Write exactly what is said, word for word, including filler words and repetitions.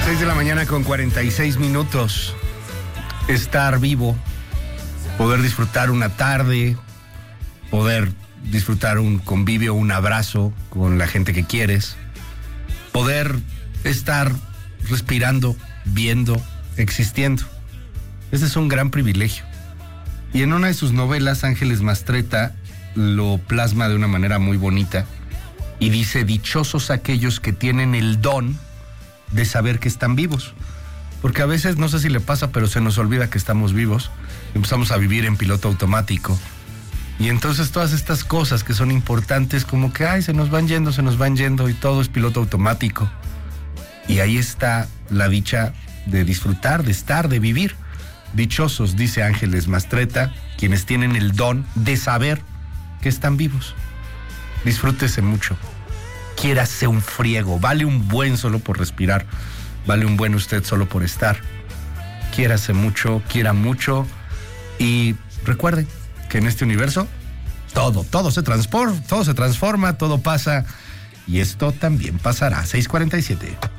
seis de la mañana con cuarenta y seis minutos. Estar vivo, poder disfrutar una tarde, poder disfrutar un convivio, un abrazo con la gente que quieres, poder estar respirando, viendo, existiendo. Ese es un gran privilegio. Y en una de sus novelas, Ángeles Mastretta lo plasma de una manera muy bonita y dice: dichosos aquellos que tienen el don de saber que están vivos. Porque a veces, no sé si le pasa, pero se nos olvida que estamos vivos. Empezamos a vivir en piloto automático. Y entonces todas estas cosas que son importantes, como que, ay, se nos van yendo, se nos van yendo, y todo es piloto automático. Y ahí está la dicha de disfrutar, de estar, de vivir. Dichosos, dice Ángeles Mastretta, quienes tienen el don de saber que están vivos. Disfrútese mucho. Quiérase un friego. Vale un buen solo por respirar. Vale un buen usted solo por estar. Quiérase mucho, quiera mucho. Y recuerde que en este universo todo, todo se transforma, todo se transforma, todo pasa. Y esto también pasará. seis cuarenta y siete.